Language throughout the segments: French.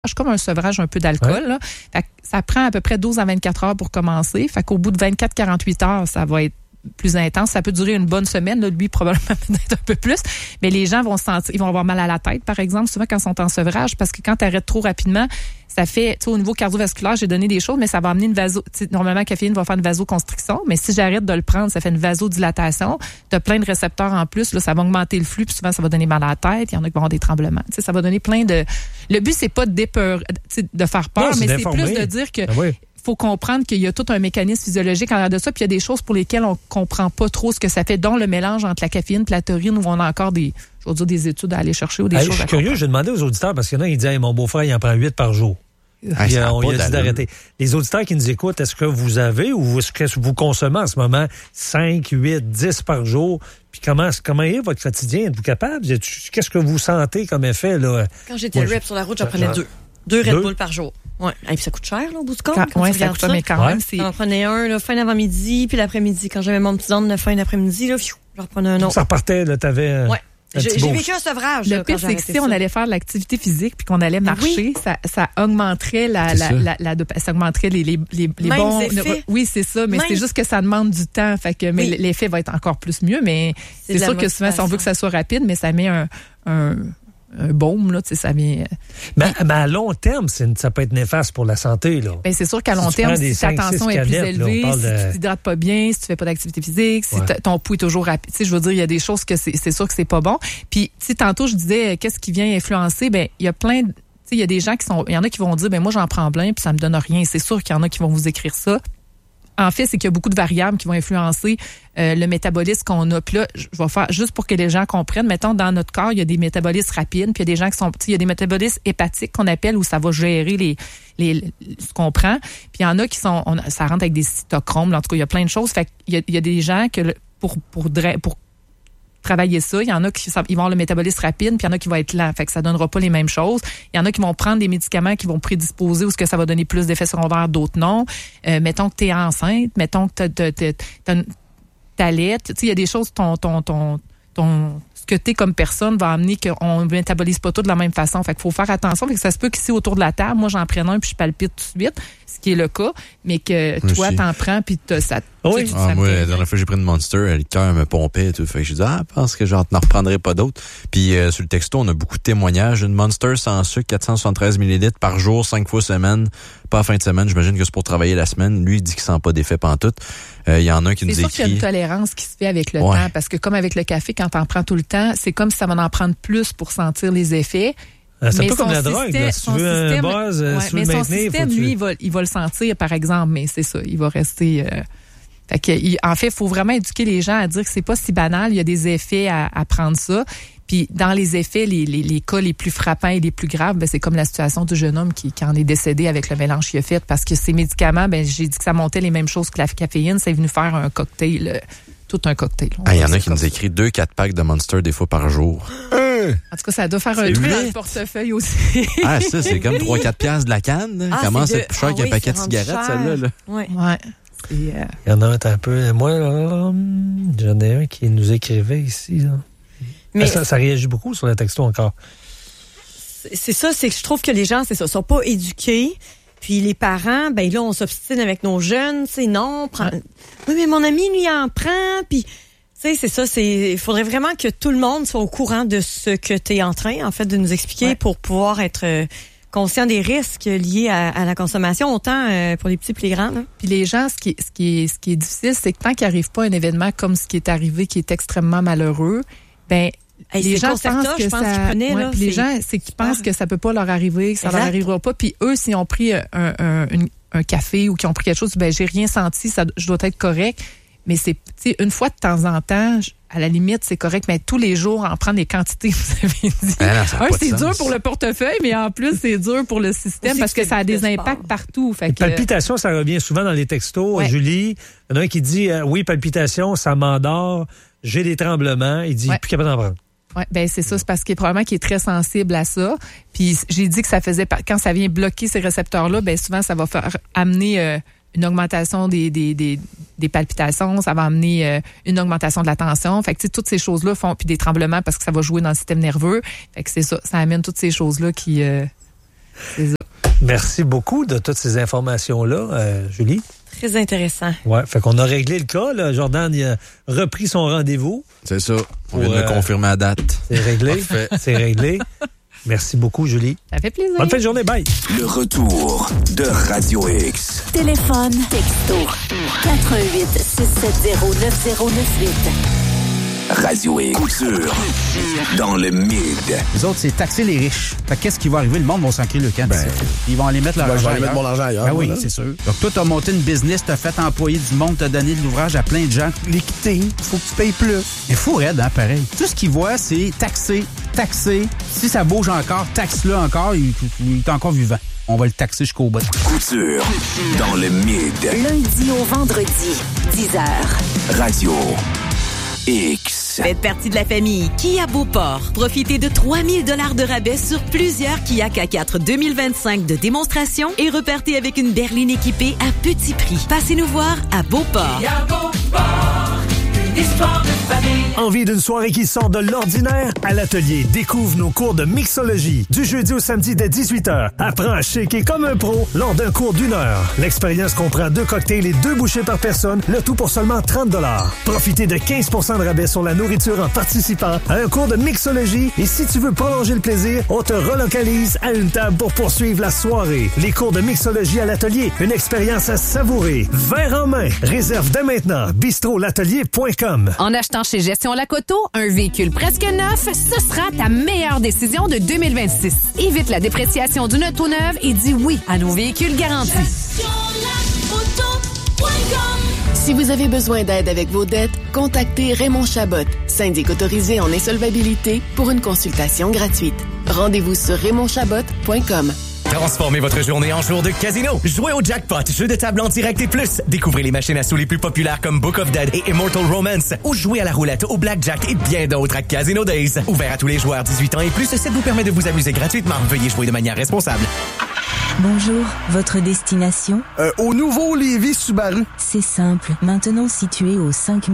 sevrage, comme un sevrage un peu d'alcool. Là. Fait que ça prend à peu près 12 à 24 heures pour commencer. Fait qu'au bout de 24-48 heures, ça va être plus intense. Ça peut durer une bonne semaine. Là, lui, probablement peut-être un peu plus. Mais les gens vont se sentir, ils vont avoir mal à la tête, par exemple, souvent quand ils sont en sevrage, parce que quand tu arrêtes trop rapidement, ça fait, tu sais, au niveau cardiovasculaire, j'ai donné des choses, mais ça va amener une normalement, la caféine va faire une vasoconstriction, mais si j'arrête de le prendre, ça fait une vasodilatation. Tu as plein de récepteurs en plus, là, ça va augmenter le flux, puis souvent, ça va donner mal à la tête. Il y en a qui vont avoir des tremblements. Tu sais, ça va donner plein de... Le but, c'est pas de faire peur, mais c'est plus de dire que... faut comprendre qu'il y a tout un mécanisme physiologique en arrière de ça, puis il y a des choses pour lesquelles on comprend pas trop ce que ça fait, dont le mélange entre la caféine et la taurine, où on a encore des études à aller chercher ou des choses à comprendre. Je suis curieux, j'ai demandé aux auditeurs, parce qu'il y en a qui disent mon beau-frère, il en prend 8 par jour. Puis, on lui a dit d'arrêter. Les auditeurs qui nous écoutent, est-ce que vous avez ou est-ce que vous consommez en ce moment 5, 8, 10 par jour? Puis comment est votre quotidien? Êtes-vous capable? Qu'est-ce que vous sentez comme effet, là? Quand j'étais rep sur la route, j'en prenais 2. 2 Red Bull par jour. Ouais. Et puis ça coûte cher, là, au bout du compte. Oui, ça coûte, mais quand même, c'est... J'en prenais un, là, fin d'avant-midi, puis l'après-midi. Quand j'avais mon petit zone de fin d'après-midi, là, j'en reprenais un autre. Ça repartait, là, t'avais... Ouais. J'ai vécu un sevrage. Le pire, c'est que si on allait faire de l'activité physique puis qu'on allait marcher, ça augmenterait ça augmenterait les bons effets. Oui, c'est ça, mais c'est juste que ça demande du temps. Fait que mais l'effet va être encore plus mieux, mais c'est sûr que souvent, si on veut que ça soit rapide, mais ça met un baume, là, tu sais, ça vient... Mais à long terme, ça peut être néfaste pour la santé, là. Ben, c'est sûr qu'à long terme, si ta tension est plus élevée, si tu t'hydrates pas bien, si tu fais pas d'activité physique, si ton pouls est toujours rapide, tu sais, je veux dire, il y a des choses que c'est sûr que c'est pas bon. Puis, tu sais, tantôt, je disais, qu'est-ce qui vient influencer? Ben, il y a plein de... Tu sais, il y a des gens il y en a qui vont dire, ben, moi, j'en prends plein, puis ça me donne rien. C'est sûr qu'il y en a qui vont vous écrire ça. En fait, c'est qu'il y a beaucoup de variables qui vont influencer le métabolisme qu'on a. Puis là, je vais faire juste pour que les gens comprennent. Mettons, dans notre corps, il y a des métabolismes rapides, puis il y a des gens qui sont... Il y a des métabolismes hépatiques qu'on appelle où ça va gérer ce qu'on prend. Puis il y en a qui sont... ça rentre avec des cytochromes. En tout cas, il y a plein de choses. Fait qu'il y a des gens que pour travailler ça, il y en a qui ils vont avoir le métabolisme rapide, puis il y en a qui vont être lent. Fait que ça donnera pas les mêmes choses. Il y en a qui vont prendre des médicaments qui vont prédisposer ou ce que ça va donner plus d'effets secondaires, d'autres non. Mettons que tu es enceinte, mettons que t'allaites. Tu sais, il y a des choses, ce que tu es comme personne va amener qu'on ne métabolise pas tout de la même façon. Fait qu'il faut faire attention. Fait que ça se peut qu'ici, autour de la table, moi, j'en prenne un puis je palpite tout de suite, ce qui est le cas, mais que toi, t'en prends puis ça... Oui. Moi, la dernière fois que j'ai pris une Monster, le cœur me pompait et tout. Fait que je dis, je pense que j'en reprendrai pas d'autres. Puis sur le texto, on a beaucoup de témoignages. Une Monster sans sucre, 473 ml par jour, 5 fois semaine, pas à fin de semaine. J'imagine que c'est pour travailler la semaine. Lui, il dit qu'il sent pas d'effet pantoute. Il y en a qui nous écrit... C'est sûr qu'il y a une tolérance qui se fait avec le temps, parce que comme avec le café, quand t'en prends tout le temps, c'est comme si ça va en prendre plus pour sentir les effets. C'est un peu comme la drogue. Là. Si tu veux un buzz, si tu veux le maintenir, son système, lui, il va le sentir, par exemple, mais c'est ça, il va rester... Fait que, en fait, il faut vraiment éduquer les gens à dire que c'est pas si banal, il y a des effets à prendre ça. Puis dans les effets, les cas les plus frappants et les plus graves, ben, c'est comme la situation du jeune homme qui en est décédé avec le mélange qu'il a fait, parce que ces médicaments, ben, j'ai dit que ça montait les mêmes choses que la caféine, c'est venu faire un cocktail, tout un cocktail. Il y en a qui nous écrit 2-4 packs de Monster des fois par jour. En tout cas, ça doit faire un truc dans le portefeuille aussi. Ça, c'est comme 3-4 piastres de la canne. Comment c'est plus cher qu'un paquet de cigarettes, celle-là? Là. Ouais. Il y en a un peu. Moi, là, j'en ai un qui nous écrivait ici. Là. Mais ça réagit beaucoup sur le texto encore. C'est ça, c'est que je trouve que les gens, sont pas éduqués. Puis les parents, ben là, on s'obstine avec nos jeunes. Tu sais, non, oui, mais mon ami, lui, il en prend. Puis, tu sais, c'est ça. Il faudrait vraiment que tout le monde soit au courant de ce que tu es en train, en fait, de nous expliquer pour pouvoir être conscient des risques liés à la consommation, autant pour les petits que les grands. Hein. Puis les gens, ce qui est difficile, c'est que tant qu'il n'arrive pas un événement comme ce qui est arrivé, qui est extrêmement malheureux, ben les gens pensent que ça... Puis les gens, c'est qu'ils pensent que ça peut pas leur arriver, que ça leur arrivera pas. Puis eux, s'ils ont pris un café ou qu'ils ont pris quelque chose, ben j'ai rien senti, je dois être correct. Mais c'est, tu sais, une fois de temps en temps, à la limite, c'est correct, mais tous les jours, en prendre des quantités, vous avez dit. C'est dur pour le portefeuille, mais en plus, c'est dur pour le système parce que ça a des impacts partout. Fait que... Palpitations, ça revient souvent dans les textos. Julie, il y en a un qui dit, oui, palpitations, ça m'endort, j'ai des tremblements. Il dit, plus capable d'en prendre. Oui, ben c'est ça, c'est parce qu'il est probablement qu'il est très sensible à ça. Puis j'ai dit que ça faisait, quand ça vient bloquer ces récepteurs-là, ben souvent, ça va faire amener... une augmentation des palpitations, ça va amener une augmentation de la tension. Fait que toutes ces choses-là font, puis des tremblements parce que ça va jouer dans le système nerveux. Fait que c'est ça amène toutes ces choses-là qui... C'est ça. Merci beaucoup de toutes ces informations-là, Julie. Très intéressant. Ouais, fait qu'on a réglé le cas. Là. Jordan il a repris son rendez-vous. C'est ça. On vient de le confirmer à date. C'est réglé. C'est réglé. Merci beaucoup, Julie. Ça fait plaisir. Bonne fin de journée. Bye. Le retour de Radio X. Téléphone, texto, 88 670 9098. Radio X. Couture. Dans le mid. Les autres, c'est taxer les riches. Fait qu'est-ce qui va arriver? Le monde va s'en crier le camp. Ils vont aller mettre leur argent ailleurs. Mon argent ailleurs. Ben oui, c'est sûr. Donc, toi, t'as monté une business, t'as fait employer du monde, t'as donné de l'ouvrage à plein de gens. L'équité, faut que tu payes plus. Il faut raide, hein, pareil. Tout ce qu'ils voient, c'est taxer. Si ça bouge encore, taxe-le encore, il est encore vivant. On va le taxer jusqu'au bout. Couture. Dans le mid. Lundi au vendredi, 10h. Radio X. Faites partie de la famille Kia Beauport. Profitez de 3 000 $ de rabais sur plusieurs Kia K4 2025 de démonstration et repartez avec une berline équipée à petit prix. Passez nous voir à Beauport. Kia Beauport, une histoire de famille. Envie d'une soirée qui sort de l'ordinaire? À l'atelier, découvre nos cours de mixologie. Du jeudi au samedi dès 18h. Apprends à shaker comme un pro lors d'un cours d'1 heure. L'expérience comprend 2 cocktails et 2 bouchées par personne, le tout pour seulement 30 $. Profitez de 15% de rabais sur la nourriture en participant à un cours de mixologie. Et si tu veux prolonger le plaisir, on te relocalise à une table pour poursuivre la soirée. Les cours de mixologie à l'atelier, une expérience à savourer. Verre en main. Réserve dès maintenant. bistrolatelier.com. En achetant chez Gestion Lacoto, un véhicule presque neuf, ce sera ta meilleure décision de 2026. Évite la dépréciation d'une auto neuve et dis oui à nos véhicules garantis. Si vous avez besoin d'aide avec vos dettes, contactez Raymond Chabot, syndic autorisé en insolvabilité, pour une consultation gratuite. Rendez-vous sur RaymondChabot.com. Transformez votre journée en jour de casino. Jouez au jackpot, jeu de table en direct et plus. Découvrez les machines à sous les plus populaires comme Book of Dead et Immortal Romance. Ou jouez à la roulette, au blackjack et bien d'autres à Casino Days. Ouvert à tous les joueurs 18 ans et plus, ça vous permet de vous amuser gratuitement. Veuillez jouer de manière responsable. Bonjour, votre destination? Au nouveau Lévis Subaru. C'est simple. Maintenant situé au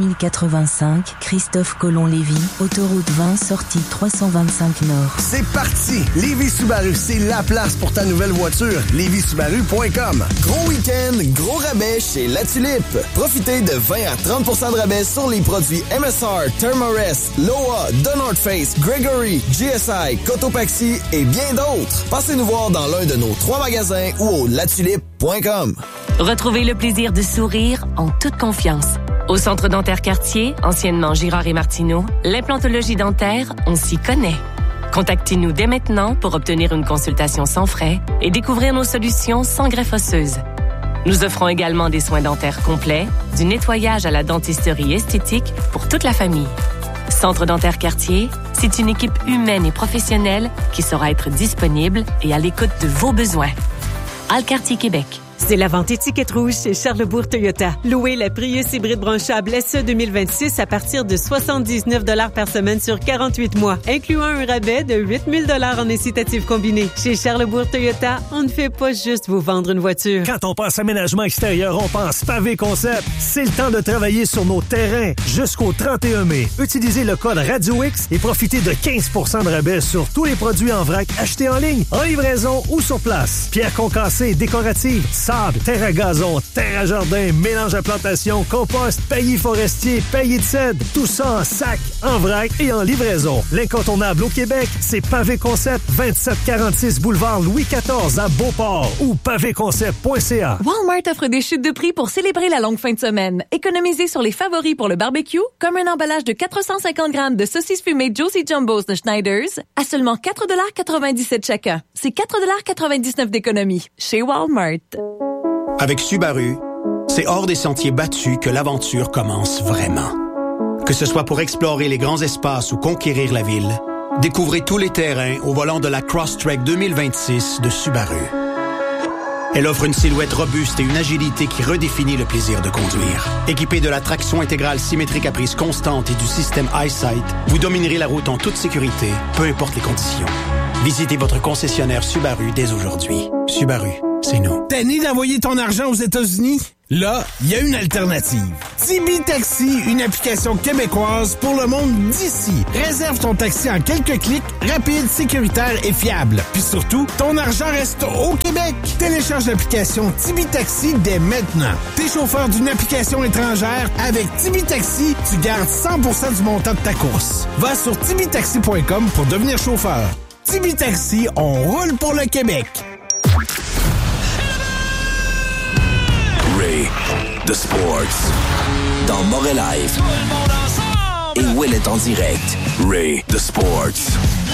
5085 Christophe Colomb-Lévis, autoroute 20, sortie 325 Nord. C'est parti! Lévis Subaru, c'est la place pour ta nouvelle voiture. LévisSubaru.com. Gros week-end, gros rabais chez La Tulipe. Profitez de 20 à 30% de rabais sur les produits MSR, Thermarest, Loa, The North Face, Gregory, GSI, Cotopaxi et bien d'autres. Passez nous voir dans l'un de nos 3 magasins ou au latulipe.com. Retrouvez le plaisir de sourire en toute confiance. Au Centre dentaire Cartier, anciennement Girard et Martineau, l'implantologie dentaire, on s'y connaît. Contactez-nous dès maintenant pour obtenir une consultation sans frais et découvrir nos solutions sans greffe osseuse. Nous offrons également des soins dentaires complets, du nettoyage à la dentisterie esthétique pour toute la famille. Centre dentaire Cartier, c'est une équipe humaine et professionnelle qui saura être disponible et à l'écoute de vos besoins. Alcartier Québec. C'est la vente étiquette rouge chez Charlesbourg Toyota. Louez la Prius hybride branchable SE 2026 à partir de 79 $ par semaine sur 48 mois, incluant un rabais de 8 000 $ en incitatif combiné. Chez Charlesbourg Toyota, on ne fait pas juste vous vendre une voiture. Quand on pense aménagement extérieur, on pense Pavé Concept. C'est le temps de travailler sur nos terrains jusqu'au 31 mai. Utilisez le code Radio X et profitez de 15% de rabais sur tous les produits en vrac achetés en ligne, en livraison ou sur place. Pierre concassée et décorative, sable, terre à gazon, terre à jardin, mélange à plantation, compost, paillis forestier, paillis de cèdre. Tout ça en sac, en vrac et en livraison. L'incontournable au Québec, c'est Pavé Concept, 2746 boulevard Louis XIV à Beauport ou pavéconcept.ca. Walmart offre des chutes de prix pour célébrer la longue fin de semaine. Économisez sur les favoris pour le barbecue, comme un emballage de 450 grammes de saucisses fumées Josie Jumbos de Schneiders à seulement 4,97 $ chacun. C'est 4,99 $ d'économie chez Walmart. Avec Subaru, c'est hors des sentiers battus que l'aventure commence vraiment. Que ce soit pour explorer les grands espaces ou conquérir la ville, découvrez tous les terrains au volant de la Crosstrek 2026 de Subaru. Elle offre une silhouette robuste et une agilité qui redéfinit le plaisir de conduire. Équipée de la traction intégrale symétrique à prise constante et du système EyeSight, vous dominerez la route en toute sécurité, peu importe les conditions. Visitez votre concessionnaire Subaru dès aujourd'hui. Subaru, c'est nous. Tanné d'envoyer ton argent aux États-Unis? Là, il y a une alternative. Tibi Taxi, une application québécoise pour le monde d'ici. Réserve ton taxi en quelques clics, rapide, sécuritaire et fiable. Puis surtout, ton argent reste au Québec. Télécharge l'application Tibi Taxi dès maintenant. T'es chauffeur d'une application étrangère, avec Tibi Taxi, tu gardes 100% du montant de ta course. Va sur tibitaxi.com pour devenir chauffeur. Tibi Taxi, on roule pour le Québec. Ray, The Sports, dans Montréal Live. Et Will est en direct. Ray, The Sports.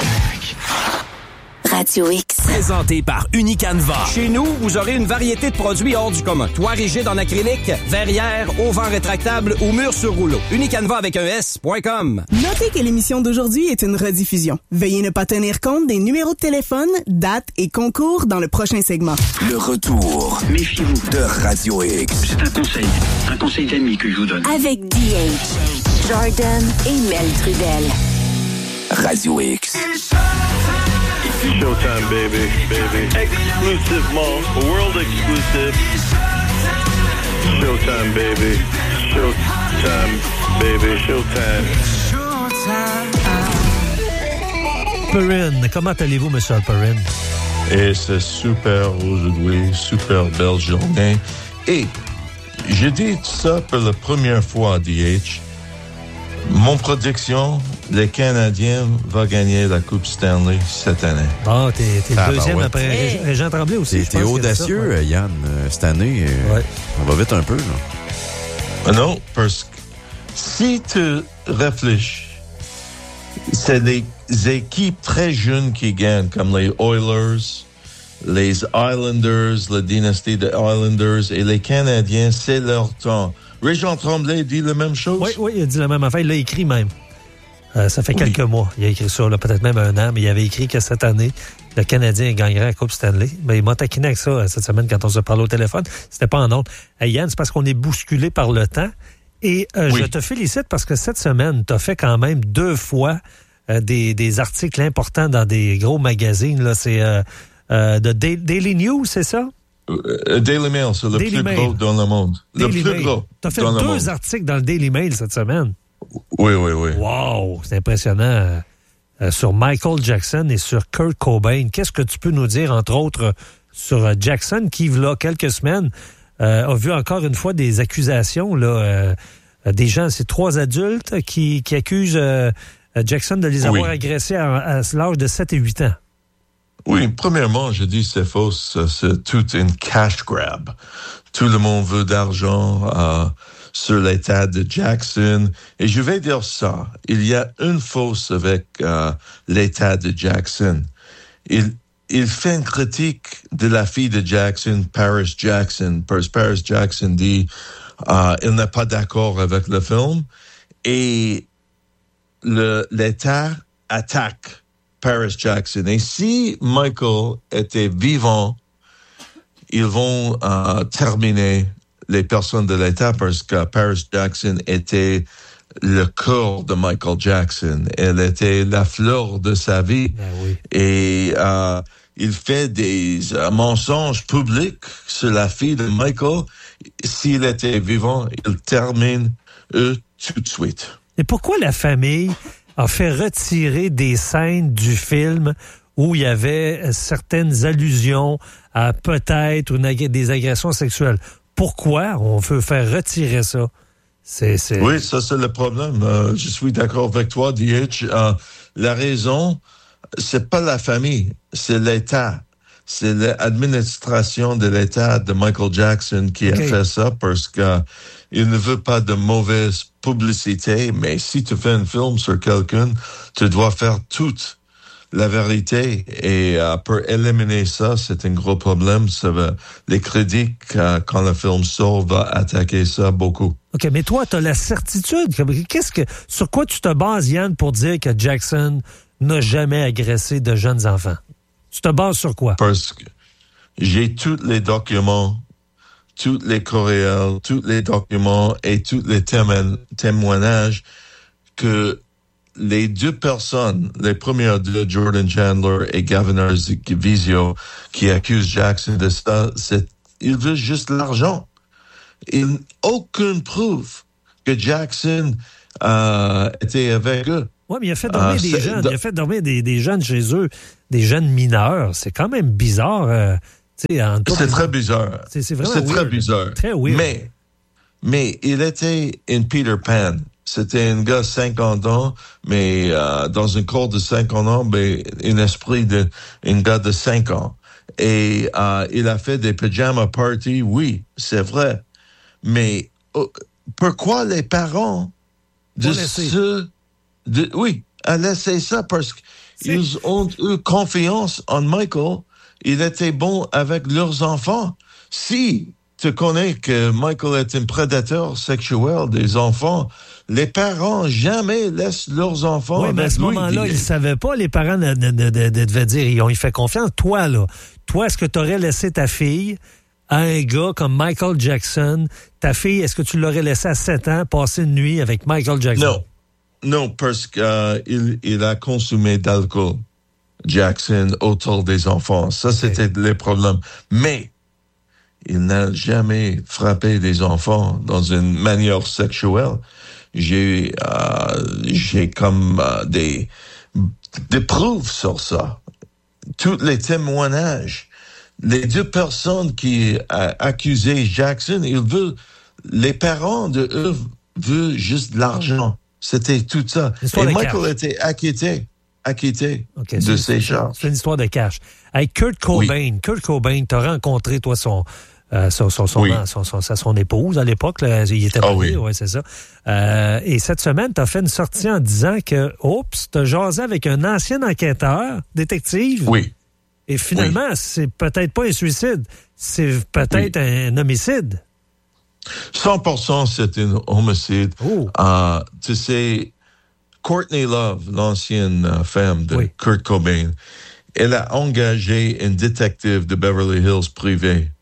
Radio X. Présenté par Unicanva. Chez nous, vous aurez une variété de produits hors du commun. Toit rigide en acrylique, verrière, auvent rétractable ou mur sur rouleau. Unicanva avec un S.com. Notez que l'émission d'aujourd'hui est une rediffusion. Veuillez ne pas tenir compte des numéros de téléphone, dates et concours dans le prochain segment. Le retour. Méfiez-vous de Radio X. C'est un conseil d'amis que je vous donne. Avec DH, Jordan et Mel Trudel. Radio X. Showtime, baby. Exclusivement, world exclusive. Showtime, baby. Showtime. Perrin, comment allez-vous, M. Perrin? Et c'est super aujourd'hui, super belle journée. Et je dis ça pour la première fois à DH. Mon prédiction, les Canadiens vont gagner la Coupe Stanley cette année. Bon, t'es le deuxième après Régent Tremblay aussi. T'es audacieux, ça, Yann, cette année. On va vite un peu, là. Non, parce que si tu réfléchis, c'est des équipes très jeunes qui gagnent, comme les Oilers, les Islanders, la dynastie des Islanders, et les Canadiens, c'est leur temps. Régent Tremblay dit la même chose? Oui, il a dit la même affaire. Il l'a écrit même. Ça fait quelques mois. Il a écrit ça, là, peut-être même un an, mais il avait écrit que cette année, le Canadien gagnerait la Coupe Stanley. Mais il m'a taquiné avec ça cette semaine quand on se parlait au téléphone. C'était pas en ondes. Hey, Yann, c'est parce qu'on est bousculé par le temps. Et je te félicite parce que cette semaine, tu as fait quand même 2 fois des articles importants dans des gros magazines. Là, c'est de Daily News, c'est ça? Daily Mail, c'est le plus gros dans le monde. Le plus gros. Tu as fait 2 articles dans le Daily Mail cette semaine. Oui. Wow, c'est impressionnant. Sur Michael Jackson et sur Kurt Cobain. Qu'est-ce que tu peux nous dire, entre autres, sur Jackson, qui, là, quelques semaines, a vu encore une fois des accusations, là, des gens, c'est 3 adultes qui accusent Jackson de les avoir agressés à l'âge de 7 et 8 ans. Oui, premièrement, je dis c'est faux, c'est tout une cash grab. Tout le monde veut d'argent sur l'état de Jackson. Et je vais dire ça, il y a une fausse avec l'état de Jackson. Il fait une critique de la fille de Jackson, Paris Jackson. Paris Jackson dit il n'est pas d'accord avec le film. Et l'État attaque Paris Jackson. Et si Michael était vivant, ils vont terminer les personnes de l'État parce que Paris Jackson était le corps de Michael Jackson. Elle était la fleur de sa vie. Ben oui. Et il fait des mensonges publics sur la fille de Michael. S'il était vivant, il termine eux tout de suite. Et pourquoi la famille a fait retirer des scènes du film où il y avait certaines allusions à peut-être des agressions sexuelles? Pourquoi on veut faire retirer ça? Oui, ça c'est le problème. Je suis d'accord avec toi, DH. La raison, c'est pas la famille, c'est l'État. C'est l'administration de l'État de Michael Jackson qui a fait ça parce que il ne veut pas de mauvaise publicité. Mais si tu fais un film sur quelqu'un, tu dois faire toute la vérité. Et pour éliminer ça, c'est un gros problème. Les critiques, quand le film sort, va attaquer ça beaucoup. OK, mais toi, tu as la certitude. Sur quoi tu te bases, Yann, pour dire que Jackson n'a jamais agressé de jeunes enfants? Tu te bases sur quoi? Parce que j'ai tous les documents, tous les courriels, tous les documents et tous les témoignages que les deux personnes, les premières deux, Jordan Chandler et Gavin Arzivizio, qui accusent Jackson de ça, ils veulent juste l'argent. Aucune preuve que Jackson était avec eux. Oui, mais il a fait dormir des jeunes. Il a fait dormir des jeunes chez eux, des jeunes mineurs. C'est quand même bizarre. C'est très bizarre. C'est vraiment weird. Très bizarre. Très weird. Mais il était une Peter Pan. C'était un gars 50 ans, mais dans un corps de 50 ans, mais un esprit d'un gars de 5 ans. Et il a fait des pyjama parties, oui, c'est vrai. Mais pourquoi les parents à laisser ça? Parce qu'ils ont eu confiance en Michael. Il était bon avec leurs enfants. Si tu connais que Michael est un prédateur sexuel des enfants, les parents jamais laissent leurs enfants. Oui, mais à ce moment-là, ils ne savaient pas. Les parents devaient dire, ils fait confiance. Toi, est-ce que tu aurais laissé ta fille à un gars comme Michael Jackson? Ta fille, est-ce que tu l'aurais laissée à 7 ans passer une nuit avec Michael Jackson? Non, parce qu'il a consommé d'alcool. Jackson, autour des enfants. Ça, c'était les problèmes. Mais il n'a jamais frappé des enfants dans une manière sexuelle. J'ai comme des preuves sur ça. Tous les témoignages. Les deux personnes qui accusaient Jackson, les parents de eux veulent juste de l'argent. C'était tout ça. Et Michael était acquitté de ses charges. C'est une histoire de cash. Avec Kurt Cobain, t'as rencontré, toi, son épouse à l'époque. Là, il était marié, oui, c'est ça. Et cette semaine, t'as fait une sortie en disant que, t'as jasé avec un ancien enquêteur, détective. Oui. Et finalement, c'est peut-être pas un suicide, c'est peut-être un homicide. 100%, c'est un homicide. Tu sais, Courtney Love, l'ancienne femme de Kurt Cobain, elle a engagé un détective de Beverly Hills privé,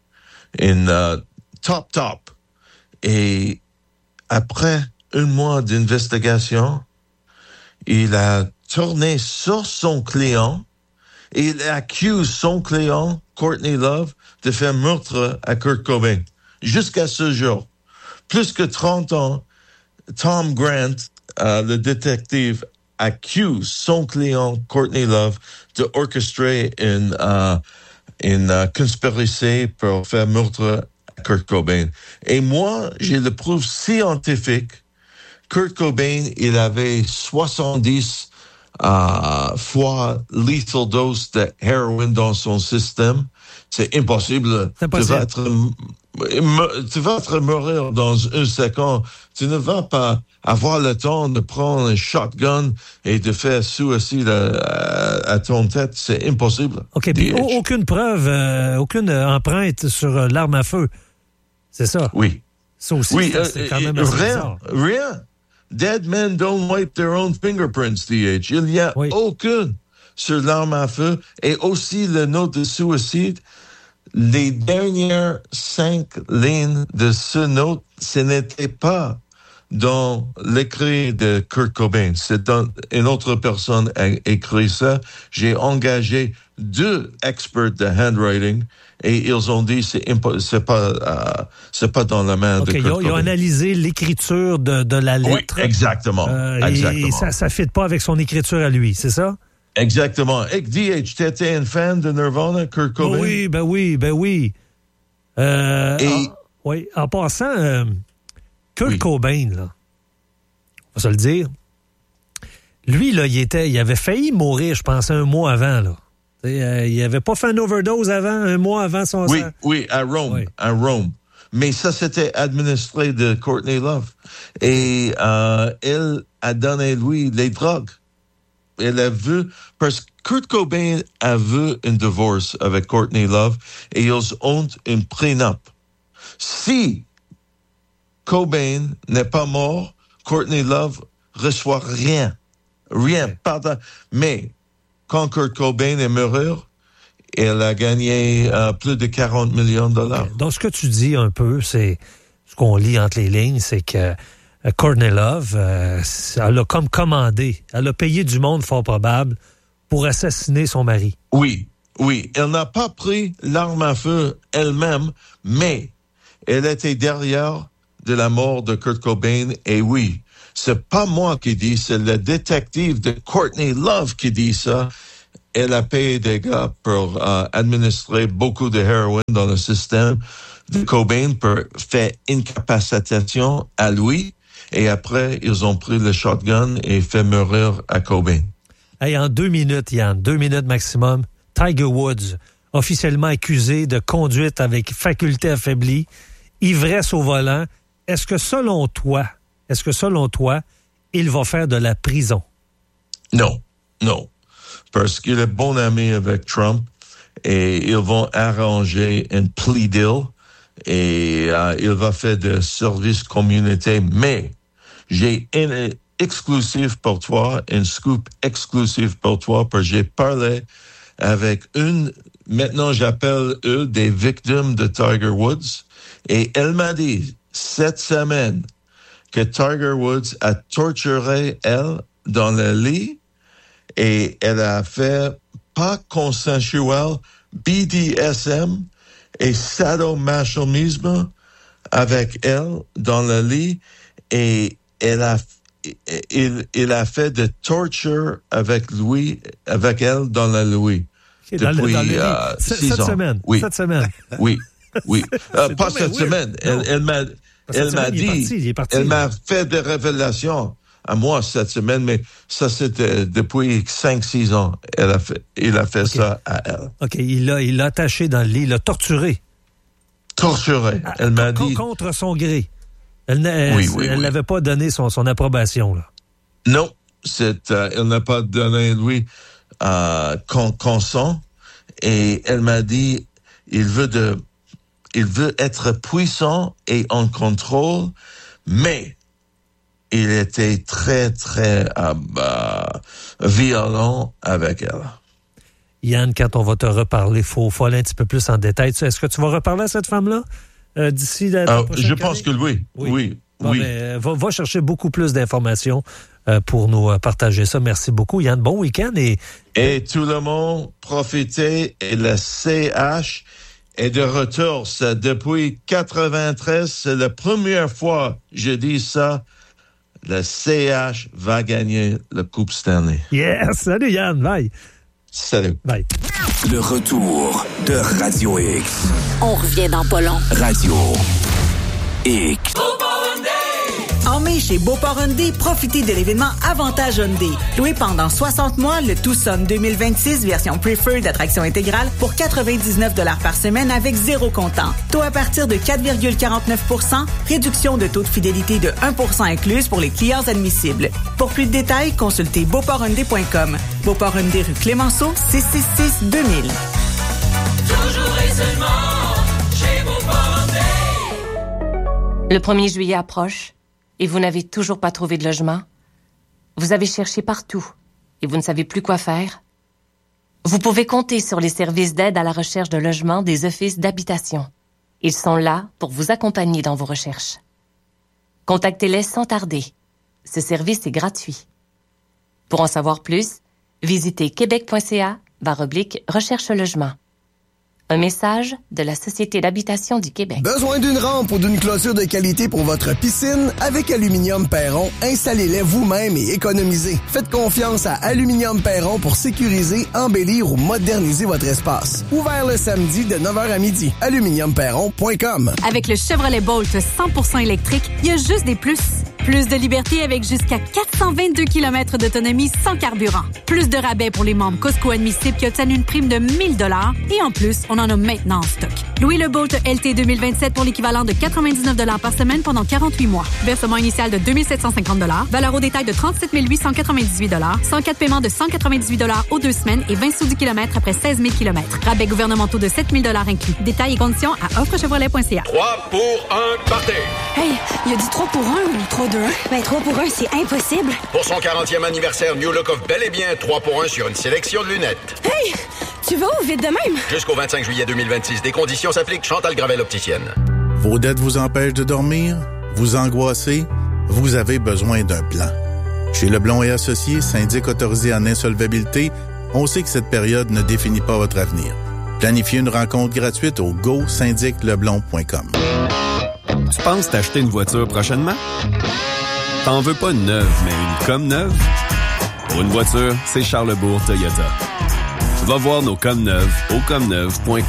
top. Et après un mois d'investigation, il a tourné sur son client et il accuse son client, Courtney Love, de faire meurtre à Kurt Cobain. Jusqu'à ce jour. Plus que 30 ans, Tom Grant, le détective, accuse son client, Courtney Love, de orchestrer une conspiracy pour faire meurtre à Kurt Cobain. Et moi, j'ai la preuve scientifique. Kurt Cobain, il avait 70 fois lethal dose de héroïne dans son système. C'est impossible. Tu vas te mourir dans une seconde. Tu ne vas pas avoir le temps de prendre un shotgun et de faire suicide à ton tête. C'est impossible. OK, puis aucune preuve, aucune empreinte sur l'arme à feu. C'est ça? Oui. Ça aussi, c'est quand même assez bizarre. Rien. Dead men don't wipe their own fingerprints, DH. Il n'y a aucune sur l'arme à feu. Et aussi le note de suicide. Les dernières 5 lignes de ce note, ce n'était pas dans l'écrit de Kurt Cobain. C'est dans une autre personne a écrit ça. J'ai engagé 2 experts de handwriting et ils ont dit c'est pas dans la main de Kurt Cobain. Ils ont analysé l'écriture de la lettre. Oui, exactement. Et ça fit pas avec son écriture à lui, c'est ça? Exactement. Et DH, t'étais un fan de Nirvana, Kurt Cobain? Oui. En passant, Kurt Cobain, là, on va se le dire, lui, là, il avait failli mourir, je pense, un mois avant, là. Il avait pas fait une overdose un mois avant son sang. Oui, à Rome. Oui. À Rome. Mais ça, c'était administré de Courtney Love. Et elle a donné lui les drogues. Elle a vu, parce que Kurt Cobain a vu un divorce avec Courtney Love et ils ont une prenup. Si Cobain n'est pas mort, Courtney Love reçoit rien. Pardon. Mais quand Kurt Cobain est mort, elle a gagné plus de 40 millions de dollars. Donc, ce que tu dis un peu, c'est ce qu'on lit entre les lignes, c'est que Courtney Love, elle a comme commandé, elle a payé du monde fort probable pour assassiner son mari. Oui. Elle n'a pas pris l'arme à feu elle-même, mais elle était derrière de la mort de Kurt Cobain. Et oui, c'est pas moi qui dis, c'est le détective de Courtney Love qui dit ça. Elle a payé des gars pour administrer beaucoup de héroïne dans le système de Cobain pour faire incapacitation à lui. Et après, ils ont pris le shotgun et fait mourir à Cobain. Hey, en 2 minutes, Yann, 2 minutes maximum, Tiger Woods, officiellement accusé de conduite avec faculté affaiblie, ivresse au volant. Est-ce que selon toi, il va faire de la prison? Non. Parce qu'il est bon ami avec Trump et ils vont arranger un plea deal et il va faire des services communautaires. Mais j'ai un exclusif pour toi, un scoop exclusif pour toi, parce que j'ai parlé avec maintenant j'appelle eux des victimes de Tiger Woods, et elle m'a dit cette semaine que Tiger Woods a torturé elle dans le lit et elle a fait pas consensuel, BDSM et sadomasochisme avec elle dans le lit, et il a fait de torture avec elle dans le lit. Depuis 6 ans. Semaine. Oui. Cette semaine. Oui. Pas cette semaine. Elle m'a dit, elle m'a fait des révélations à moi cette semaine, mais ça c'était depuis 5-6 ans. Il a fait ça à elle. OK, il l'a attaché dans le lit, il l'a torturé. Elle m'a dit. Contre son gré. Elle n'avait pas donné son approbation, là. Non, elle n'a pas donné, lui, consent. Et elle m'a dit, il veut être puissant et en contrôle, mais il était très, très violent avec elle. Yann, quand on va te reparler, faut aller un petit peu plus en détail. Est-ce que tu vas reparler à cette femme-là d'ici la prochaine Je pense que oui. Oui. Ben, va chercher beaucoup plus d'informations pour nous partager ça. Merci beaucoup, Yann. Bon week-end. Et tout le monde, profitez. Et le CH est de retour. C'est depuis 93. C'est la première fois que je dis ça. Le CH va gagner la Coupe Stanley. Yes! Salut, Yann. Bye. Salut. Bye. Le retour de Radio X. On revient dans pas long. Radio X. En mai, chez Beauport Hyundai, profitez de l'événement Avantage Hyundai. Loué pendant 60 mois, le Tucson 2026 version Preferred d'attraction intégrale pour 99 $ par semaine avec 0 comptant. Taux à partir de 4,49 %, réduction de taux de fidélité de 1 % incluse pour les clients admissibles. Pour plus de détails, consultez beauporthyundai.com. Beauport Hyundai rue Clémenceau, 666 2000. Toujours et seulement chez Beauport Hyundai. Le 1er juillet approche. Et vous n'avez toujours pas trouvé de logement? Vous avez cherché partout et vous ne savez plus quoi faire? Vous pouvez compter sur les services d'aide à la recherche de logement des offices d'habitation. Ils sont là pour vous accompagner dans vos recherches. Contactez-les sans tarder. Ce service est gratuit. Pour en savoir plus, visitez québec.ca/recherche logement. Un message de la Société d'habitation du Québec. Besoin d'une rampe ou d'une clôture de qualité pour votre piscine? Avec Aluminium Perron, installez-les vous-même et économisez. Faites confiance à Aluminium Perron pour sécuriser, embellir ou moderniser votre espace. Ouvert le samedi de 9h à midi. aluminiumperron.com. Avec le Chevrolet Bolt 100% électrique, il y a juste des plus. Plus de liberté avec jusqu'à 422 km d'autonomie sans carburant. Plus de rabais pour les membres Costco admissibles qui obtiennent une prime de 1 000 $. Et en plus, on en a maintenant en stock. Louez le Bolt LT 2027 pour l'équivalent de 99 $ par semaine pendant 48 mois. Versement initial de 2 750 $. Valeur au détail de 37 898 $. 104 paiements de 198 $ aux 2 semaines et 20 sous du kilomètre après 16 000 km. Rabais gouvernementaux de 7 000 $ inclus. Détails et conditions à offrechevrolet.ca. 3 pour 1 partez. Hey, il a dit 3 pour 1 ou 3 2 1? Ben 3 pour 1, c'est impossible. Pour son 40e anniversaire, New Look of bel et bien 3 pour 1 sur une sélection de lunettes. Hey, tu vas où vite de même? Jusqu'au 25 juillet 2026, des conditions s'appliquent. Chantal Gravel, opticienne. Vos dettes vous empêchent de dormir? Vous angoissez? vous avez besoin d'un plan. Chez Leblond et Associés, syndic autorisé en insolvabilité, on sait que cette période ne définit pas votre avenir. Planifiez une rencontre gratuite au go-syndicleblond.com. Tu penses t'acheter une voiture prochainement? T'en veux pas une neuve, mais une comme neuve? Pour une voiture, c'est Charlesbourg Toyota. Va voir nos comme neuves au comneuve.com.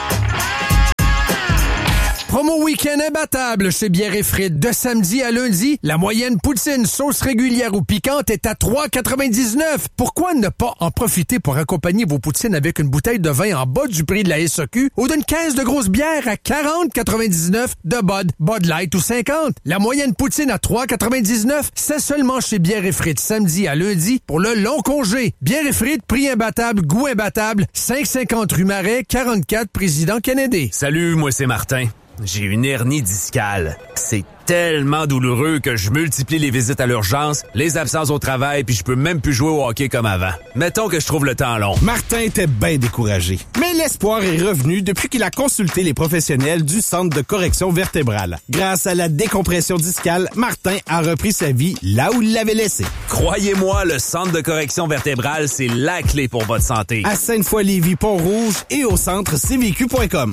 Promo week-end imbattable chez Bière et Frites. De samedi à lundi, la moyenne poutine sauce régulière ou piquante est à 3,99. Pourquoi ne pas en profiter pour accompagner vos poutines avec une bouteille de vin en bas du prix de la SAQ ou d'une caisse de grosse bière à 40,99 de Bud Light ou 50. La moyenne poutine à 3,99, c'est seulement chez Bière et Frites samedi à lundi pour le long congé. Bière et Frites, prix imbattable, goût imbattable, 550 rue Marais, 44 Président Kennedy. Salut, moi c'est Martin. J'ai une hernie discale. C'est tellement douloureux que je multiplie les visites à l'urgence, les absences au travail, puis je peux même plus jouer au hockey comme avant. Mettons que je trouve le temps long. Martin était bien découragé. Mais l'espoir est revenu depuis qu'il a consulté les professionnels du Centre de correction vertébrale. Grâce à la décompression discale, Martin a repris sa vie là où il l'avait laissée. Croyez-moi, le Centre de correction vertébrale, c'est la clé pour votre santé. À Sainte-Foy-Lévis, Pont-Rouge et au centre cvq.com.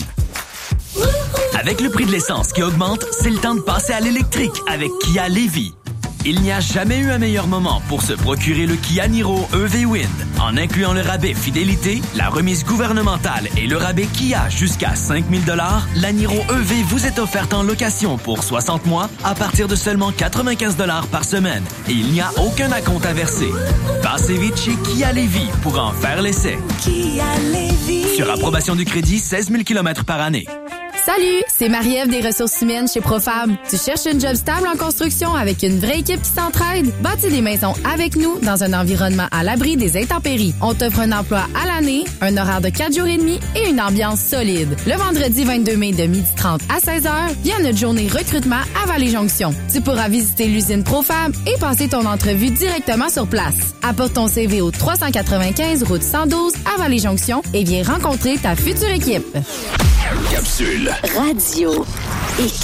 Avec le prix de l'essence qui augmente, c'est le temps de passer à l'électrique avec Kia Lévis. Il n'y a jamais eu un meilleur moment pour se procurer le Kia Niro EV Wind. En incluant le rabais fidélité, la remise gouvernementale et le rabais Kia jusqu'à 5 000 $, la Niro EV vous est offerte en location pour 60 mois à partir de seulement 95 $ par semaine. Et il n'y a aucun acompte à verser. Passez vite chez Kia Lévis pour en faire l'essai. Kia Lévis. Sur approbation du crédit, 16 000 km par année. Salut, c'est Marie-Ève des ressources humaines chez Profab. Tu cherches une job stable en construction avec une vraie équipe qui s'entraide? Bâtis des maisons avec nous dans un environnement à l'abri des intempéries. On t'offre un emploi à l'année, un horaire de 4 jours et demi et une ambiance solide. Le vendredi 22 mai de 12h30 à 16h, viens à notre journée recrutement à Vallée-Jonction. Tu pourras visiter l'usine Profab et passer ton entrevue directement sur place. Apporte ton CV au 395 route 112 à Vallée-Jonction et viens rencontrer ta future équipe. Capsule. Radio. Équipe.